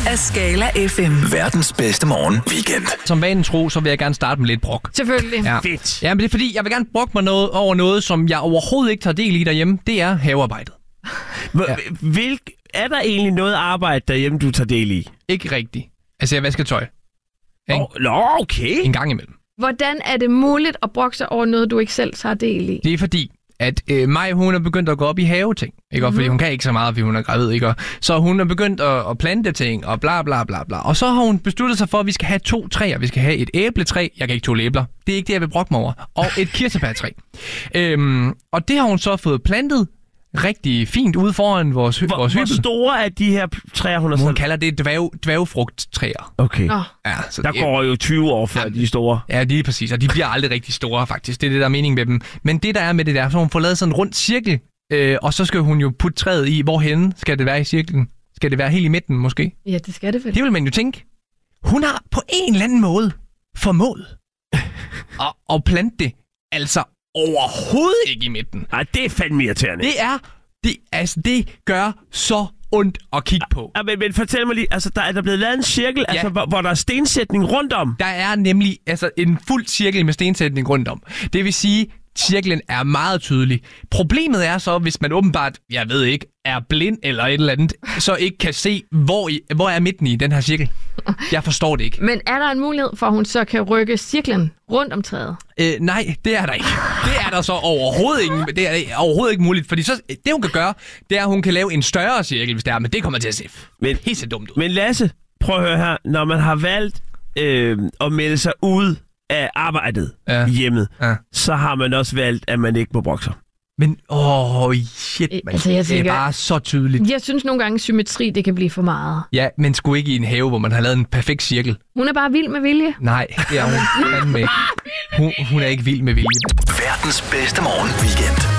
af Skala FM. Verdens bedste morgen-weekend. Som vanen tro, så vil jeg gerne starte med lidt brok. Selvfølgelig. Ja. Fedt. Ja, men det er fordi, jeg vil gerne brokke mig over noget, som jeg overhovedet ikke tager del i derhjemme. Det er havearbejdet. Er der egentlig noget arbejde derhjemme, du tager del i? Ikke rigtigt. Altså, jeg vasker tøj. Okay. En gang imellem. Hvordan er det muligt at brokke sig over noget, du ikke selv tager del i? Det er fordi, at Maj, hun er begyndt at gå op i haveting. Ikke? Mm-hmm. Fordi hun kan ikke så meget, fordi hun er gravid. Ikke? Så hun er begyndt at plante ting og bla bla bla bla. Og så har hun besluttet sig for, at vi skal have 2 træer. Vi skal have et æbletræ. Jeg kan ikke tåle æbler. Det er ikke det, jeg vil brokke mig over. Og et kirsebærtræ. Og det har hun så fået plantet rigtig fint ude foran vores hybel. Hvor store er de her træer, hun har Hun sat? kalder det dværgfrugttræer. Okay. Nå. Ja, så Der går jo 20 år før de er store. Ja, lige præcis. Og de bliver aldrig rigtig store, faktisk. Det er det, der er meningen med dem. Men det, der er med det der, så hun får lavet sådan en rund cirkel, og så skal hun jo putte træet i. Hvorhenne skal det være i cirklen? Skal det være helt i midten, måske? Ja, det skal det vel. Det vil man jo tænke. Hun har på en eller anden måde formået at plante det. Altså overhovedet ikke i midten. Ej, det er fandme irriterende. Det gør så ondt at kigge på. Ja, men fortæl mig lige, altså der er blevet lavet en cirkel, altså, hvor der er stensætning rundt om. Der er nemlig en fuld cirkel med stensætning rundt om. Det vil sige, cirklen er meget tydelig. Problemet er så, hvis man åbenbart, jeg ved ikke, er blind eller et eller andet, så ikke kan se, hvor er midten i den her cirkel. Jeg forstår det ikke. Men er der en mulighed for, at hun så kan rykke cirklen rundt om træet? Nej, det er der ikke. Det er der så overhovedet ikke. Det er overhovedet ikke muligt, fordi så, det hun kan gøre, det er, at hun kan lave en større cirkel, hvis det er, men det kommer til at se helt så dumt ud. Men Lasse, prøv at høre her. Når man har valgt at melde sig ud af arbejdet hjemmet, så har man også valgt, at man ikke må brokke sig. Men, shit, man. Altså, jeg tænker, det er bare så tydeligt. Jeg synes nogle gange, symmetri, det kan blive for meget. Ja, men sgu ikke i en have, hvor man har lavet en perfekt cirkel. Hun er bare vild med vilje. Nej, det er hun. Hun er ikke vild med vilje. Verdens bedste morgen-weekend.